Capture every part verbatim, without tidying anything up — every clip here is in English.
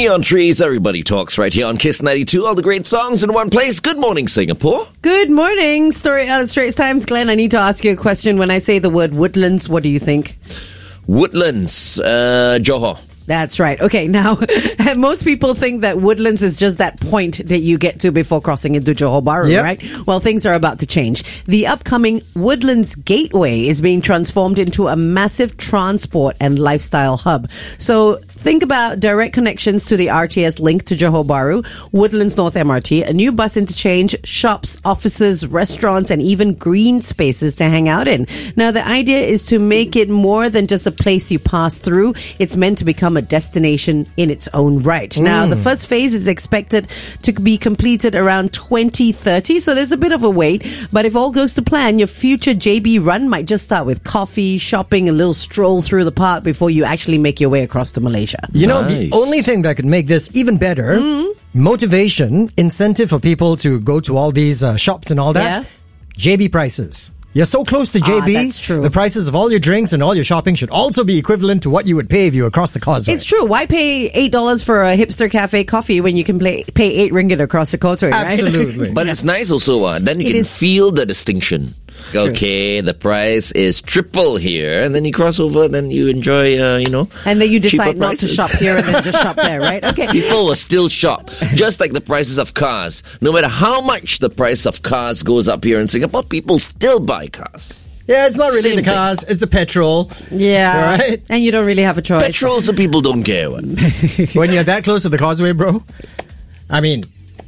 Neon Trees, everybody talks right here on Kiss ninety-two. All the great songs in one place. Good morning, Singapore. Good morning. Story out of Straits Times. Glenn, I need to ask you a question. When I say the word woodlands, what do you think? Woodlands, uh, Johor. That's right. Okay, now, most people think that Woodlands is just that point that you get to before crossing into Johor Bahru, yep. right? Well, things are about to change. The upcoming Woodlands Gateway is being transformed into a massive transport and lifestyle hub. So, think about direct connections to the R T S link to Johor Bahru, Woodlands North M R T, a new bus interchange, shops, offices, restaurants, and even green spaces to hang out in. Now, the idea is to make it more than just a place you pass through. It's meant to become a destination in its own right. Mm. Now, the first phase is expected to be completed around twenty thirty, so there's a bit of a wait. But if all goes to plan, your future J B run might just start with coffee, shopping, a little stroll through the park before you actually make your way across to Malaysia. You know, nice. The only thing that could make this even better, mm. motivation, incentive for people to go to all these uh, shops and all that, yeah. J B prices. You're so close to J B, ah, that's true. The prices of all your drinks and all your shopping should also be equivalent to what you would pay if you were across the causeway. It's true. Why pay eight dollars for a hipster cafe coffee when you can pay, pay eight ringgit across the causeway, right? Absolutely. But it's nice also, uh, then you it can is. feel the distinction. Okay, the price is triple here, and then you cross over, then you enjoy, uh, you know, and then you decide not to shop here and then just shop there, right? Okay. People will still shop, just like the prices of cars. No matter how much the price of cars goes up here in Singapore, people still buy cars. Yeah, it's not really Same the cars, thing. It's the petrol. Yeah. Right? And you don't really have a choice. Petrol, so people don't care. What? When you're that close to the causeway, bro, I mean,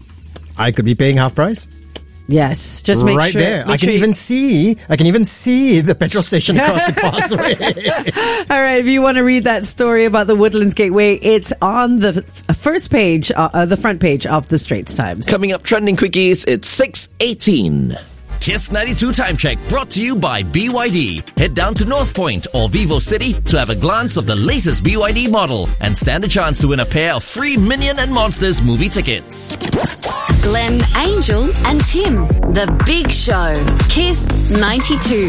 I could be paying half price. Yes, just make right sure. there. Make I can sure even you... see. I can even see the petrol station across the causeway. All right. If you want to read that story about the Woodlands Gateway, it's on the first page, uh, the front page of the Straits Times. Coming up, trending quickies. It's six eighteen. Kiss ninety-two Time Check brought to you by B Y D. Head down to North Point or Vivo City to have a glance of the latest B Y D model and stand a chance to win a pair of free Minion and Monsters movie tickets. Glenn, Angel and Tim. The Big Show. Kiss ninety-two.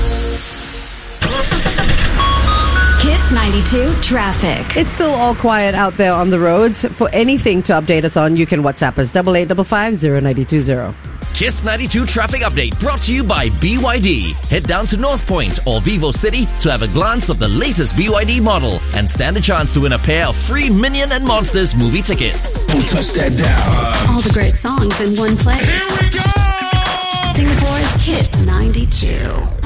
Kiss ninety-two Traffic. It's still all quiet out there on the roads. For anything to update us on, you can WhatsApp us double eight double five zero ninety two zero. Kiss ninety-two Traffic Update brought to you by B Y D. Head down to North Point or Vivo City to have a glance of the latest B Y D model and stand a chance to win a pair of free Minion and Monsters movie tickets. Don't touch that down. All the great songs in one place. Here we go! Singapore's Kiss ninety-two.